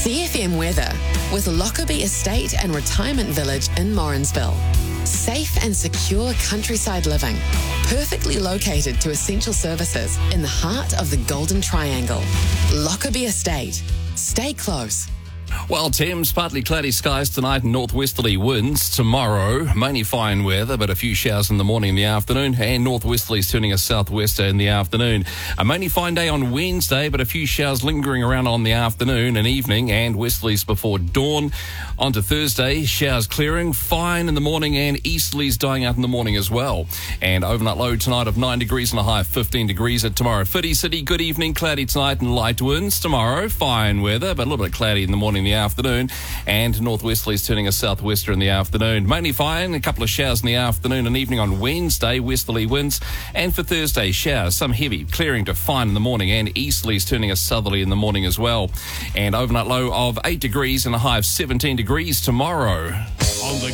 CFM weather with Lockerbie Estate and Retirement Village in Morrinsville. Safe and secure countryside living, perfectly located to essential services in the heart of the Golden Triangle. Lockerbie Estate. Stay close. Well, Thames, partly cloudy skies tonight and northwesterly winds. Tomorrow, mainly fine weather, but a few showers in the morning and the afternoon, and northwesterlies turning a southwester in the afternoon. A mainly fine day on Wednesday, but a few showers lingering around on the afternoon and evening, and westerlies before dawn. On to Thursday, showers clearing, fine in the morning, and easterlies dying out in the morning as well. And overnight low tonight of 9 degrees and a high of 15 degrees at tomorrow. Whiti City, good evening, cloudy tonight and light winds. Tomorrow, fine weather, but a little bit cloudy in the morning and the afternoon, and northwesterlies turning a southwester in the afternoon. Mainly fine, a couple of showers in the afternoon and evening on Wednesday, westerly winds. And for Thursday, showers, some heavy, clearing to fine in the morning, and easterlies turning a southerly in the morning as well. And overnight low of 8 degrees and a high of 17 degrees tomorrow. On the